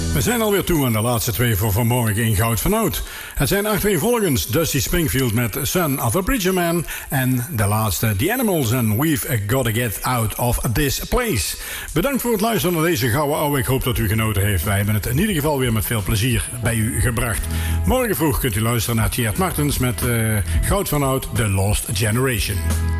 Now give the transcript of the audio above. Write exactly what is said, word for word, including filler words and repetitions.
We zijn alweer toe aan de laatste twee voor vanmorgen in Goud van Oud. Het zijn achtereenvolgens Dusty Springfield met Son of a Preacher Man en de laatste The Animals en We've Gotta Get Out of This Place. Bedankt voor het luisteren naar deze gouden ouwe. Ik hoop dat u genoten heeft. Wij hebben het in ieder geval weer met veel plezier bij u gebracht. Morgen vroeg kunt u luisteren naar Tjeerd Martens met uh, Goud van Oud, The Lost Generation.